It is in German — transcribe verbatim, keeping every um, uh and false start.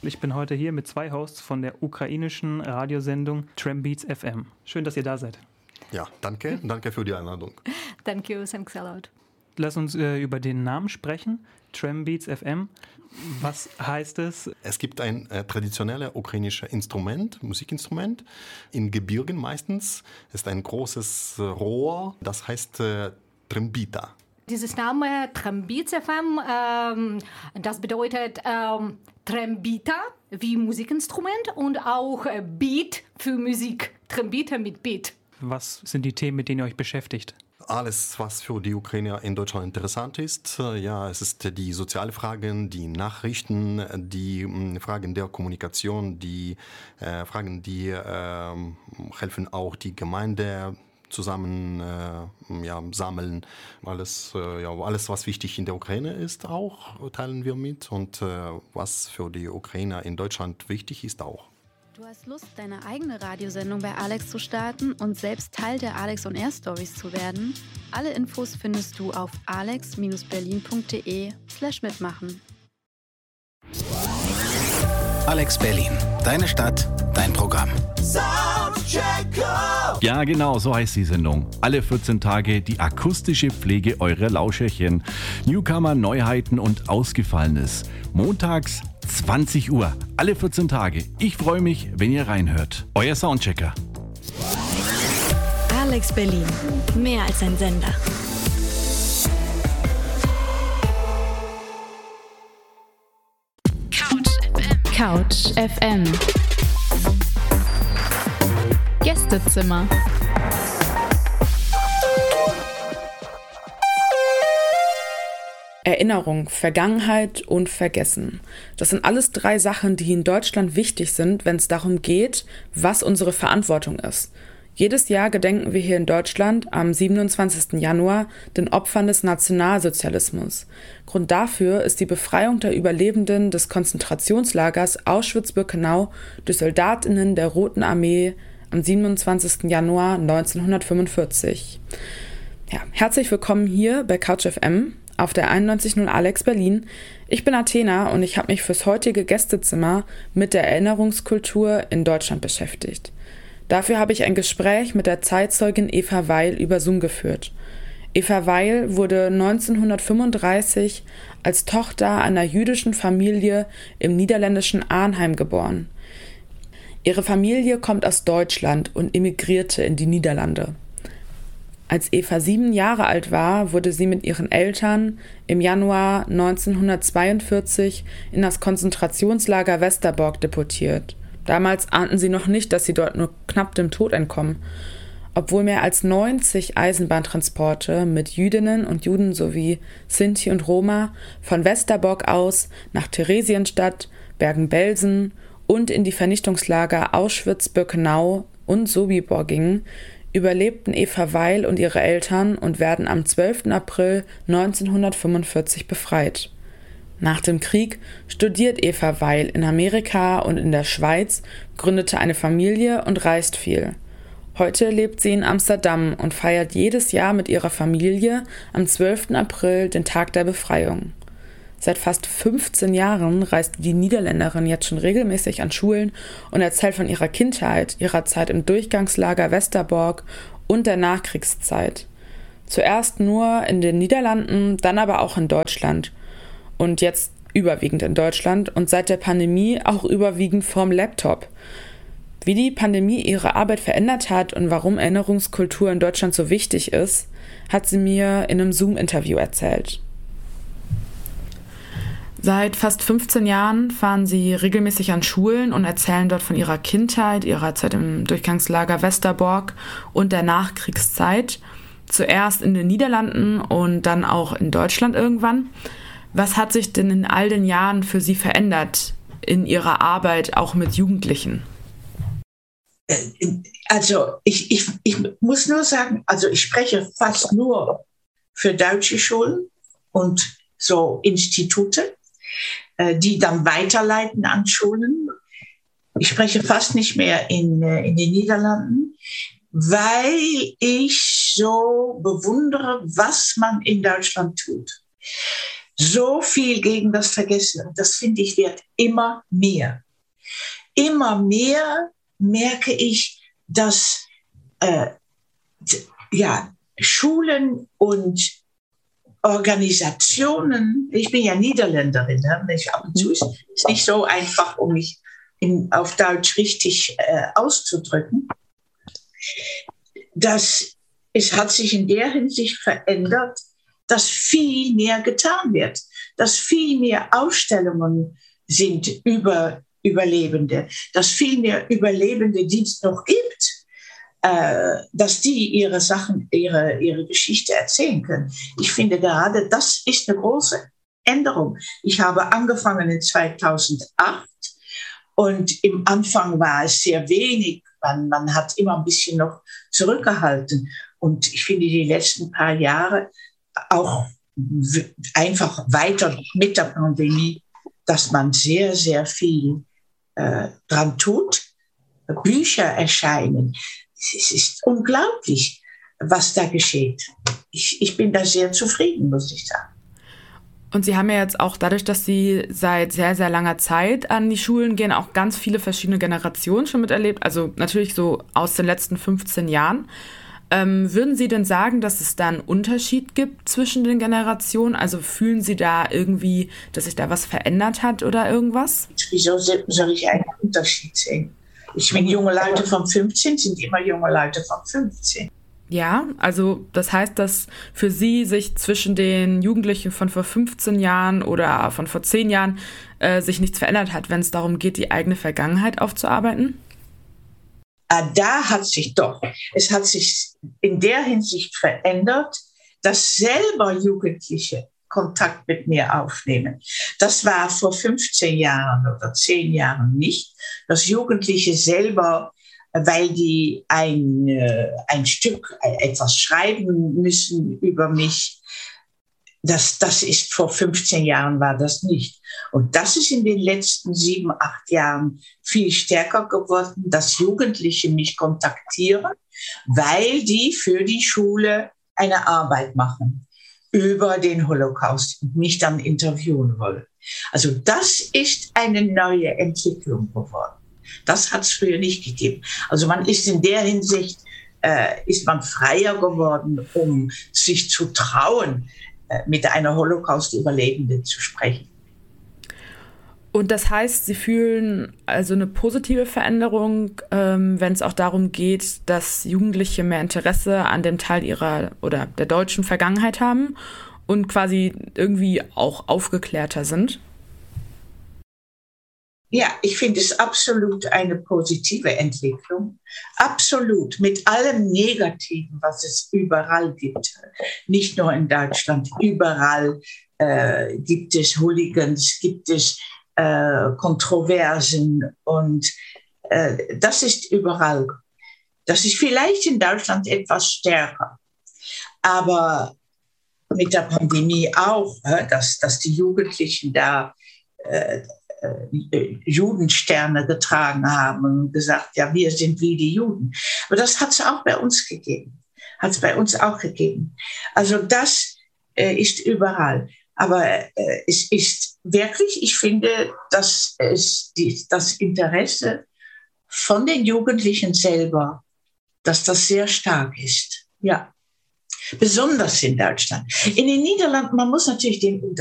Ich bin heute hier mit zwei Hosts von der ukrainischen Radiosendung Trambeats F M. Schön, dass ihr da seid. Ja, danke. Danke für die Einladung. Thank you, thanks a lot. Lass uns äh, über den Namen sprechen. Trambeats F M. Was heißt es? Es gibt ein äh, traditionelles ukrainisches Instrument, Musikinstrument, in Gebirgen meistens. Es ist ein großes äh, Rohr, das heißt äh, Trambita. Dieses Name Trambeats F M, ähm, das bedeutet ähm, Trambita wie Musikinstrument und auch äh, Beat für Musik. Trambita mit Beat. Was sind die Themen, mit denen ihr euch beschäftigt? Alles, was für die Ukrainer in Deutschland interessant ist. Ja, es ist die sozialen Fragen, die Nachrichten, die mh, Fragen der Kommunikation, die äh, Fragen, die äh, helfen auch die Gemeinde zusammen äh, ja, sammeln. Alles, äh, ja, alles, was wichtig in der Ukraine ist, auch teilen wir mit. Und äh, was für die Ukrainer in Deutschland wichtig ist, auch. Du hast Lust, deine eigene Radiosendung bei Alex zu starten und selbst Teil der Alex on Air Stories zu werden? Alle Infos findest du auf alex berlin punkt de slash mitmachen. Alex Berlin, deine Stadt, dein Programm. Ja, genau, so heißt die Sendung. Alle vierzehn Tage die akustische Pflege eurer Lauscherchen. Newcomer, Neuheiten und Ausgefallenes. Montags zwanzig Uhr, alle vierzehn Tage. Ich freue mich, wenn ihr reinhört. Euer Soundchecker. Alex Berlin, mehr als ein Sender. Couch F M. Couch F M. Gästezimmer. Erinnerung, Vergangenheit und Vergessen. Das sind alles drei Sachen, die in Deutschland wichtig sind, wenn es darum geht, was unsere Verantwortung ist. Jedes Jahr gedenken wir hier in Deutschland am siebenundzwanzigsten Januar den Opfern des Nationalsozialismus. Grund dafür ist die Befreiung der Überlebenden des Konzentrationslagers Auschwitz-Birkenau durch SoldatInnen der Roten Armee am siebenundzwanzigsten Januar neunzehnhundertfünfundvierzig. Ja, herzlich willkommen hier bei Couch F M. Auf der einundneunzig Komma null Alex Berlin. Ich bin Athena und ich habe mich fürs heutige Gästezimmer mit der Erinnerungskultur in Deutschland beschäftigt. Dafür habe ich ein Gespräch mit der Zeitzeugin Eva Weil über Zoom geführt. Eva Weil wurde neunzehnhundertfünfunddreißig als Tochter einer jüdischen Familie im niederländischen Arnhem geboren. Ihre Familie kommt aus Deutschland und emigrierte in die Niederlande. Als Eva sieben Jahre alt war, wurde sie mit ihren Eltern im Januar neunzehnhundertzweiundvierzig in das Konzentrationslager Westerbork deportiert. Damals ahnten sie noch nicht, dass sie dort nur knapp dem Tod entkommen. Obwohl mehr als neunzig Eisenbahntransporte mit Jüdinnen und Juden sowie Sinti und Roma von Westerbork aus nach Theresienstadt, Bergen-Belsen und in die Vernichtungslager Auschwitz-Birkenau und Sobibor gingen, überlebten Eva Weil und ihre Eltern und werden am zwölften April neunzehnhundertfünfundvierzig befreit. Nach dem Krieg studiert Eva Weil in Amerika und in der Schweiz, gründete eine Familie und reist viel. Heute lebt sie in Amsterdam und feiert jedes Jahr mit ihrer Familie am zwölften April den Tag der Befreiung. Seit fast fünfzehn Jahren reist die Niederländerin jetzt schon regelmäßig an Schulen und erzählt von ihrer Kindheit, ihrer Zeit im Durchgangslager Westerbork und der Nachkriegszeit. Zuerst nur in den Niederlanden, dann aber auch in Deutschland. Und jetzt überwiegend in Deutschland und seit der Pandemie auch überwiegend vorm Laptop. Wie die Pandemie ihre Arbeit verändert hat und warum Erinnerungskultur in Deutschland so wichtig ist, hat sie mir in einem Zoom-Interview erzählt. Seit fast fünfzehn Jahren fahren sie regelmäßig an Schulen und erzählen dort von ihrer Kindheit, ihrer Zeit im Durchgangslager Westerbork und der Nachkriegszeit. Zuerst in den Niederlanden und dann auch in Deutschland irgendwann. Was hat sich denn in all den Jahren für Sie verändert in Ihrer Arbeit auch mit Jugendlichen? Also ich, ich, ich muss nur sagen, also ich spreche fast nur für deutsche Schulen und so Institute, die dann weiterleiten an Schulen. Ich spreche fast nicht mehr in, in den Niederlanden, weil ich so bewundere, was man in Deutschland tut. so viel gegen das Vergessen. Und das, finde ich, wird immer mehr. Immer mehr merke ich, dass äh, ja, Schulen und Organisationen, ich bin ja Niederländerin, nicht? Ab und zu ist es nicht so einfach, um mich in, auf Deutsch richtig äh, auszudrücken, dass es hat sich in der Hinsicht verändert, dass viel mehr getan wird, dass viel mehr Ausstellungen sind über Überlebende, dass viel mehr Überlebende, die es noch gibt, äh, dass die ihre Sachen, ihre, ihre Geschichte erzählen können. Ich finde gerade, das ist eine große Änderung. Ich habe angefangen in zweitausendacht und im Anfang war es sehr wenig. Man, man hat immer ein bisschen noch zurückgehalten. Und ich finde die letzten paar Jahre auch einfach weiter mit der Pandemie, dass man sehr, sehr viel äh, dran tut. Bücher erscheinen. Es ist unglaublich, was da geschieht. Ich, ich bin da sehr zufrieden, muss ich sagen. Und Sie haben ja jetzt auch dadurch, dass Sie seit sehr, sehr langer Zeit an die Schulen gehen, auch ganz viele verschiedene Generationen schon miterlebt. Also natürlich so aus den letzten fünfzehn Jahren. Ähm, würden Sie denn sagen, dass es da einen Unterschied gibt zwischen den Generationen? Also fühlen Sie da irgendwie, dass sich da was verändert hat oder irgendwas? Wieso soll ich einen Unterschied sehen? Ich meine, junge Leute von fünfzehn sind immer junge Leute von fünfzehn. Ja, also das heißt, dass für Sie sich zwischen den Jugendlichen von vor fünfzehn Jahren oder von vor zehn Jahren äh, sich nichts verändert hat, wenn es darum geht, die eigene Vergangenheit aufzuarbeiten? Ah, da hat sich doch, es hat sich in der Hinsicht verändert, dass selber Jugendliche Kontakt mit mir aufnehmen. Das war vor fünfzehn Jahren oder zehn Jahren nicht, dass Jugendliche selber, weil die ein, ein Stück, etwas schreiben müssen über mich, das, das ist vor fünfzehn Jahren war das nicht. Und das ist in den letzten sieben, acht Jahren viel stärker geworden, dass Jugendliche mich kontaktieren, weil die für die Schule eine Arbeit machen über den Holocaust und mich dann interviewen wollen. Also das ist eine neue Entwicklung geworden. Das hat es früher nicht gegeben. Also man ist in der Hinsicht, äh, ist man freier geworden, um sich zu trauen, äh, mit einer Holocaust-Überlebenden zu sprechen. Und das heißt, Sie fühlen also eine positive Veränderung, ähm, wenn es auch darum geht, dass Jugendliche mehr Interesse an dem Teil ihrer oder der deutschen Vergangenheit haben und quasi irgendwie auch aufgeklärter sind? Ja, ich finde es absolut eine positive Entwicklung. Absolut. Mit allem Negativen, was es überall gibt. Nicht nur in Deutschland. Überall äh, gibt es Hooligans, gibt es äh, Kontroversen. Und äh, das ist überall. Das ist vielleicht in Deutschland etwas stärker. Aber mit der Pandemie auch, äh, dass, dass die Jugendlichen da äh, Judensterne getragen haben und gesagt, ja, wir sind wie die Juden. Aber das hat es auch bei uns gegeben. Hat es bei uns auch gegeben. Also das äh, ist überall. Aber äh, es ist wirklich, ich finde, dass es die, das Interesse von den Jugendlichen selber, dass das sehr stark ist. Ja. Besonders in Deutschland. In den Niederlanden, man muss natürlich den